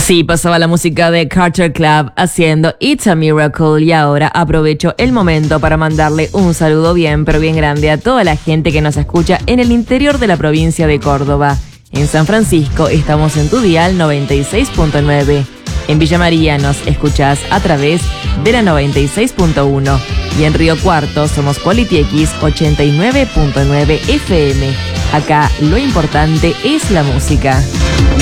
Sí, pasaba la música de Carter Club haciendo It's a Miracle y ahora aprovecho el momento para mandarle un saludo bien, pero bien grande a toda la gente que nos escucha en el interior de la provincia de Córdoba. En San Francisco estamos en tu dial 96.9. En Villa María nos escuchás a través de la 96.1 y en Río Cuarto somos Quality X 89.9 FM. Acá lo importante es la música.